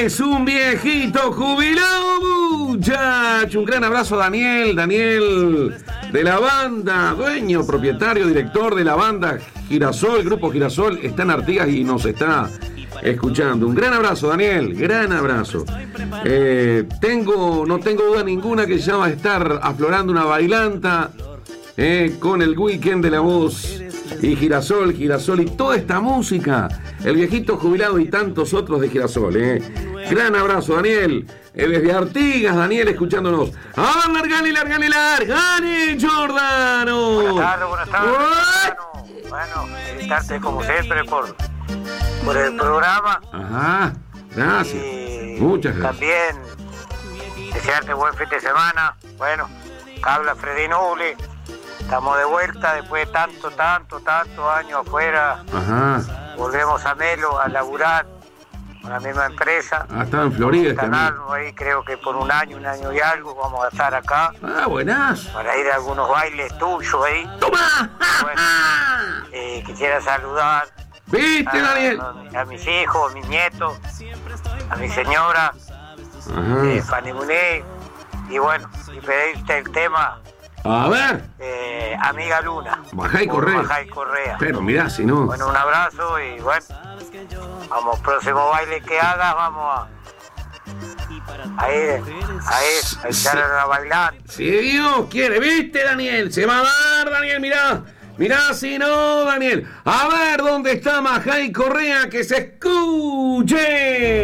Es un viejito jubilado, muchacho. Un gran abrazo a Daniel de la banda, dueño, propietario, director de la banda Girasol, Grupo Girasol, está en Artigas y nos está escuchando. Un gran abrazo, Daniel, gran abrazo. No tengo duda ninguna que ya va a estar aflorando una bailanta con el Weekend de la Voz y Girasol y toda esta música. El viejito jubilado y tantos otros de Girasol. Gran abrazo, Daniel. Desde Artigas, Daniel, escuchándonos. ¡Ah, largale, Giordano! Buenas tardes, Giordano. Bueno, felicitarte como siempre por el programa. Ajá, gracias. Muchas gracias. También desearte buen fin de semana. Bueno, habla Freddy Noble. Estamos de vuelta después de tantos años afuera. Ajá. Volvemos a Melo a laburar con la misma empresa. Estaba en Florida. Instalamos ahí, creo que por un año y algo vamos a estar acá. Buenas. Para ir a algunos bailes tuyos ahí. ¡Toma! Bueno, quisiera saludar ¿Viste, Daniel? A mis hijos, a mis nietos, a mi señora, Fanny Muné, y bueno, y pedirte el tema. A ver. Amiga Luna. Bajá y Correa. Pero mirá, si no. Bueno, un abrazo y bueno, vamos, próximo baile que hagas, vamos a echar a bailar. Si Dios quiere, ¿viste, Daniel? Se va a dar, Daniel, mirá si no, Daniel. A ver dónde está Majay Correa, que se escuche.